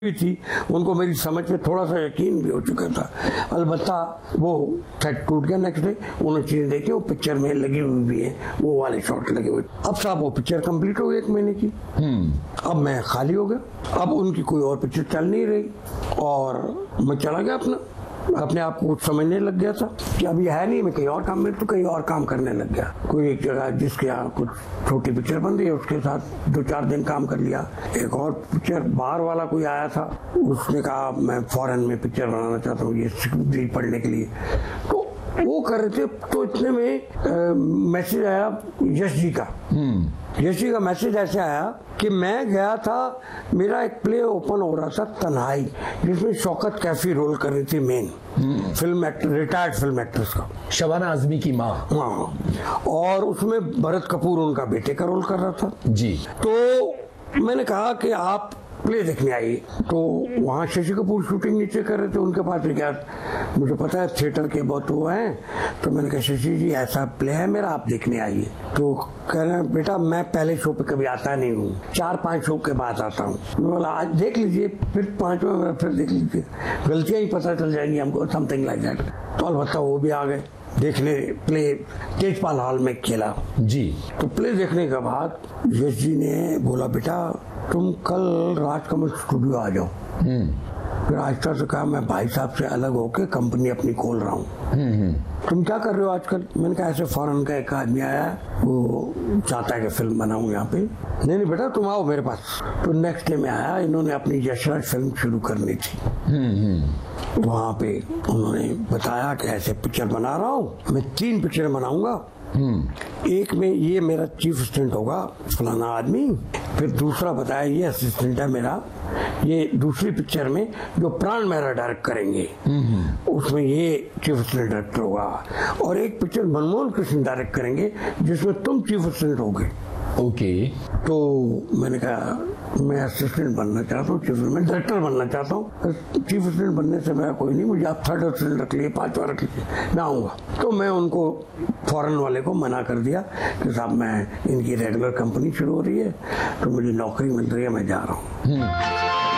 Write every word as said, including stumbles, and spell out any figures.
भी थी, उनको मेरी समझ पे थोड़ा सा यकीन भी हो चुका था। अलबत्ता वो सेट टूट गया नेक्स्ट डे, उन्होंने चीजें देखी, वो पिक्चर में लगी हुई भी है, वो वाले शॉट लगे हुए। अब साहब वो पिक्चर कंप्लीट हो गई एक महीने की। अब मैं खाली हो गया, अब उनकी कोई और पिक्चर चल नहीं रही और मैं चला गया अपना अपने आप को कुछ समझने लग गया था कि अभी है नहीं, मैं कहीं और काम में तो कहीं और काम करने लग गया। कोई एक जगह जिसके यहाँ कुछ छोटी पिक्चर बन रही है उसके साथ दो चार दिन काम कर लिया। एक और पिक्चर बाहर वाला कोई आया था, उसने कहा मैं फॉरेन में पिक्चर बनाना चाहता हूँ ये स्क्रिप्ट पढ़ने के लिए, तो वो कर रहे थे। तो इतने में मैसेज आया यश जी का। यश जी का मैसेज ऐसे आया कि मैं गया था, मेरा एक प्ले ओपन हो रहा था तन्हाई, जिसमें शौकत कैफी रोल कर रही थी main film actor, retired film actress का, शबाना आजमी की माँ। हाँ, और उसमें भरत कपूर उनका बेटे का रोल कर रहा था जी। तो मैंने कहा कि आप प्ले देखने आइए। तो वहाँ शशि कपूर शूटिंग नीचे कर रहे थे, उनके पास भी क्या, मुझे पता है थिएटर के बहुत वो हैं, तो मैंने कहा शशि जी ऐसा प्ले है मेरा, आप देखने आइए। तो कह रहे हैं बेटा मैं पहले शो पे कभी आता नहीं हूँ, चार पांच शो के बाद आता हूँ। मैं बोला आज देख लीजिए, फिर पांचवा में फिर देख लीजिए, गलतियां ही पता चल जाएंगी हमको, समथिंग लाइक दैट। तो अलबत्ता वो भी आ गए देखने, प्ले तेजपाल हॉल में खेला जी। तो प्ले देखने के बाद यश जी ने बोला बेटा तुम कल राजकमल स्टूडियो आ जाओ। फिर आहिस्ता से कहा मैं भाई साहब से अलग होके कंपनी अपनी खोल रहा हूँ, तुम क्या कर रहे हो आजकल? मैंने कहा ऐसे फॉरेन का एक आदमी आया है, वो चाहता है कि फिल्म बनाऊं यहाँ पे। नहीं नहीं बेटा तुम आओ मेरे पास। तो नेक्स्ट डे में आया, इन्होंने अपनी यशराज फिल्म शुरू करनी थी। वहाँ पे उन्होंने बताया कि ऐसे पिक्चर बना रहा हूँ, मैं तीन पिक्चर बनाऊंगा, एक में ये मेरा चीफ असिस्टेंट होगा फलाना आदमी, फिर दूसरा बताया ये असिस्टेंट है मेरा, ये दूसरी पिक्चर में जो प्राण मेहरा डायरेक्ट करेंगे उसमें ये चीफ असिस्टेंट डायरेक्टर होगा, और एक पिक्चर मनमोहन कृष्ण डायरेक्ट करेंगे जिसमें तुम चीफ असिस्टेंट होगे। ओके। तो मैंने कहा मैं असिस्टेंट बनना चाहता हूँ, चीफ मैं डायरेक्टर बनना चाहता हूँ, चीफ असिस्टेंट बनने से मेरा कोई नहीं, मुझे आप थर्ड असिस्टेंट रख लिए, पांचवा रख लीजिए, मैं आऊँगा। तो मैं उनको फॉरेन वाले को मना कर दिया कि साहब मैं, इनकी रेगुलर कंपनी शुरू हो रही है तो मुझे नौकरी मिल रही है, मैं जा रहा हूँ।